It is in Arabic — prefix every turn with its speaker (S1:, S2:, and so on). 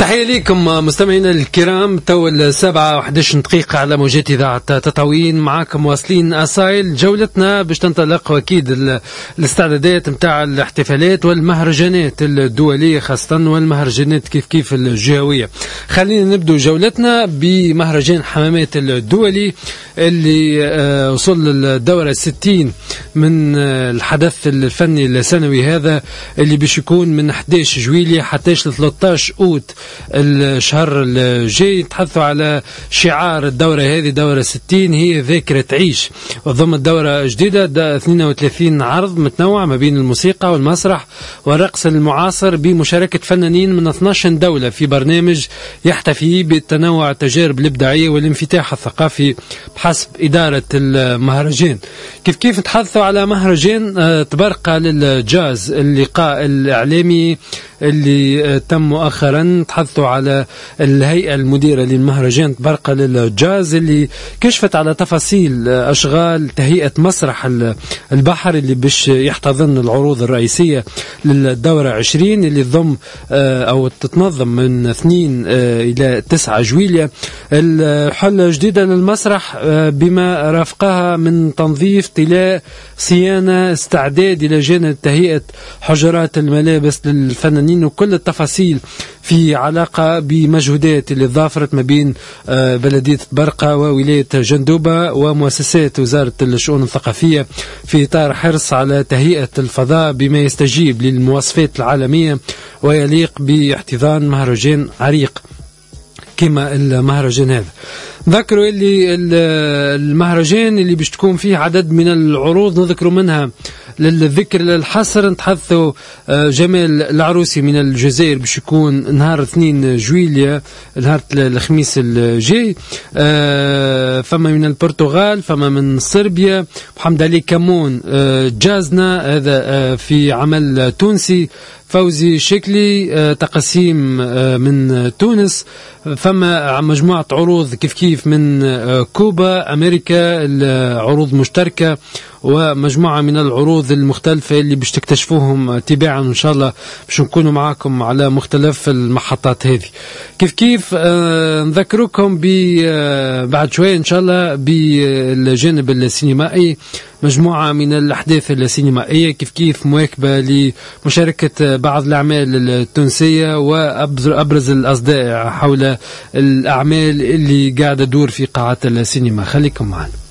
S1: تحية لكم مستمعينا الكرام. تو 7:11 دقيقة على موجات إذاعة تطاوين. معاكم واصلين أسايل جولتنا باش تنطلق، وأكيد الاستعدادات متاع الاحتفالات والمهرجانات الدولية خاصة، والمهرجانات كيف الجهوية. خلينا نبدو جولتنا بمهرجان حمامات الدولي اللي وصل للدورة 60 من الحدث الفني السنوي هذا، اللي باش يكون من 11 جويلية حتى 13 أوت الشهر الجاي. نتحدثوا على شعار الدورة هذه، دورة 60 هي ذاكرة تعيش، وضم الدورة جديدة 32 عرض متنوع ما بين الموسيقى والمسرح والرقص المعاصر، بمشاركة فنانين من 12 دولة في برنامج يحتفي بالتنوع التجارب الإبداعية والانفتاح الثقافي بحسب إدارة المهرجان. كيف نتحدثوا على مهرجان تبرقى للجاز، اللقاء الإعلامي اللي تم مؤخرا. نتحدثوا على الهيئة المديرة للمهرجان تبرقى للجاز، اللي كشفت على تفاصيل أشغال تهيئة مسرح البحر اللي باش يحتضن العروض الرئيسية للدورة 20 اللي تضم أو تتنظم من 2 إلى 9 جويلية. الحلة جديدة للمسرح بما رافقها من تنظيف، طلاء، صيانة، استعداد، إلى جانب تهيئة حجرات الملابس للفنانين، وكل التفاصيل في علاقة بمجهودات اللي ضافرت ما بين بلدية برقة وولاية جندوبة ومؤسسات وزارة الشؤون الثقافية في إطار حرص على تهيئة الفضاء بما يستجيب للمواصفات العالمية ويليق باحتضان مهرجان عريق كما المهرجان هذا. ذكروا اللي المهرجان اللي باش تكون فيه عدد من العروض، نذكروا منها للذكر للحصر. نتحدثوا جمال العروسي من الجزائر باش يكون نهار 2 جويلية، نهار الخميس الجاي. فما من البرتغال، فما من صربيا محمد علي كمون جازنا، هذا في عمل تونسي. فوزي شكلي تقسيم من تونس. فما مجموعة عروض كيف من كوبا، أمريكا، العروض مشتركة، ومجموعة من العروض المختلفة اللي باش تكتشفوهم تباعا إن شاء الله، باش نكونوا معاكم على مختلف المحطات هذه. كيف نذكركم بعد شوية إن شاء الله بالجانب السينمائي، مجموعة من الأحداث السينمائية كيف مواكبة لمشاركة بعض الأعمال التونسية وأبرز الأصداء حول الأعمال اللي قاعدة تدور في قاعات السينما. خليكم معنا.